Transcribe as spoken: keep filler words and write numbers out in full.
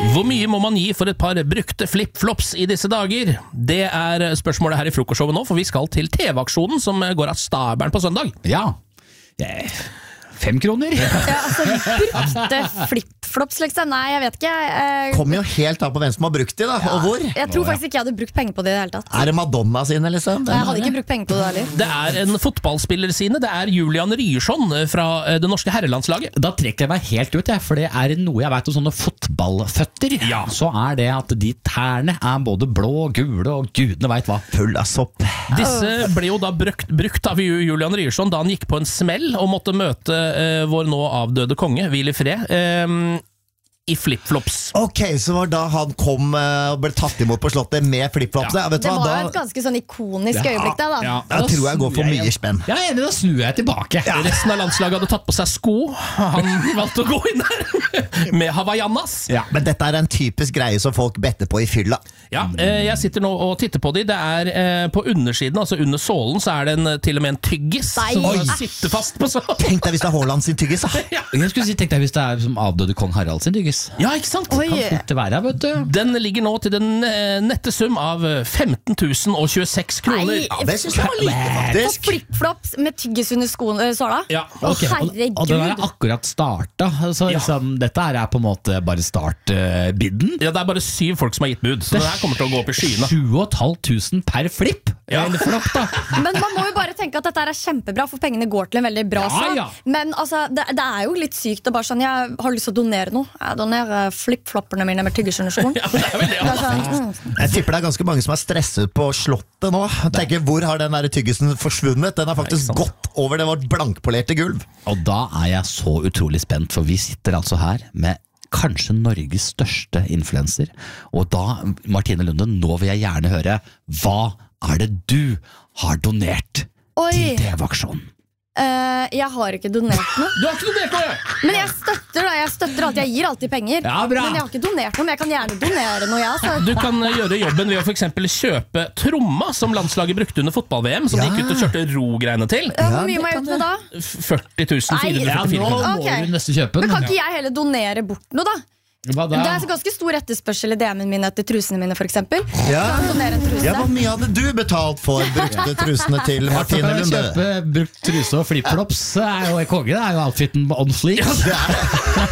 Hvor mye må man gi for et par brukte flip-flops i disse dager? Det er spørsmålet her i frokostshowet nå, for vi skal til T V-aksjonen som går av stabelen på søndag. Ja, yeah. Fem kroner? Ja, altså, brukte flip-flops, liksom. Nei, jeg vet ikke. Eh, Kommer jo helt av på hvem som har brukt de, da, og hvor. Jeg tror faktisk ikke jeg hadde brukt penger på det i det hele tatt. Er det Madonna sine, liksom? Jeg hadde ikke brukt penger på det heller. Det er en fotballspiller sine, det er Julian Ryerson fra det norske herrelandslaget. Da trekker jeg meg helt ut, jeg, for det er noe jeg vet om sånne fotballføtter. Ja. Så er det at de tærne er både blå, gule og gudene vet hva. Full av sopp. Disse ble jo da brukt, brukt av Julian Ryerson da han gikk på en smell og måtte møte uh, vår nå avdøde konge, hvil i fred, uh, i flip-flops. Ok, så var da han kom uh, og ble tatt imot på slottet med flip-flops. Ja. Det var da... et ganske sånn ikonisk ja. øyeblikk da. da. Ja, jeg tror jeg går for mye spenn. Ja, jeg er enig, da snur jeg tilbake. Ja. Resten av landslaget hadde tatt på seg sko. Han valgte å gå inn der med Havaianas. Ja. Men dette er en typisk greie som folk better på i fylla. Ja, eh, jeg sitter nå og titter på de. Det er eh, på undersiden, altså under sålen, så er det en, til og med en tyggis Nei. som Oi. sitter fast på så. Tenk deg hvis det er Haaland sin tyggis, da. Ja. Jeg skulle si, tenk deg hvis det er som avdøde kong Harald sin tyggis. Ja, ikke sant? Oi. Kan fort være, vet du. Den ligger nå til den eh, nette sum av femten tusen og tjueseks kroner. Nei. Ja, det synes jeg var lite, På faktisk. flip-flops med tyggis under skoene, såla. Ja. Å, Okay, og, herregud. og den er akkurat starta. Så Ja. liksom, dette her er på en måte bare startbidden. Ja, det er bare syv folk som har gitt bud, så det her kommer til å gå opp i skyene. sju og et halvt tusen per flipp. Ja. Eller flopp, da. Men man må jo bare tenke at dette er kjempebra, for pengene går til en veldig bra Ja, sak. ja. Men altså, det, det er jo litt sykt å bare sånn, jeg har lyst til å donere noe. Jeg donerer flip-flopperne mine med tyggis under skoen. Ja, det er veldig, Det er sånn, mm. Jeg tipper det er ganske mange som er stresset på slottet nå. Tenker, hvor har den der tyggisen forsvunnet? Den har faktisk Nei, ikke sant. gått over det vårt blankpolerte gulv. Og da er jeg så utrolig spent, for vi sitter altså her med kanskje Norges største influencer. Og da, Martine Lunde, nå vil jeg gjerne høre, hva er det du har donert Oi. til T V-aksjonen? Eh, jeg har ikke donert noe. Du har ikke donert noe! Men jeg støtter da, jeg støtter alltid, jeg gir alltid penger. Ja, bra. Men jeg har ikke donert noe, men jeg kan gjerne donere noe, jeg. Altså. Du kan gjøre jobben ved å for eksempel kjøpe tromma som landslaget brukte under fotball-V M, som Ja. de gikk ut og kjørte ro-greiene til. Ja, Hvor Ja, mye må jeg ut med da? førti tusen fire hundre førtifire nå kroner. må Ok. du nesten kjøpe Men den. kan ikke jeg heller donere bort noe da? Hva da? Det er så ganske stor etterspørsel i D M-en min etter trusene mine, for eksempel. Ja. Kan jeg donere en truse? Ja, hvor mye hadde du betalt for brukte trusene til Så Martine kan vi Lunde? kjøpe brukt truse og flip-flops. Det er jo konge, det er jo outfiten on fleek. Det er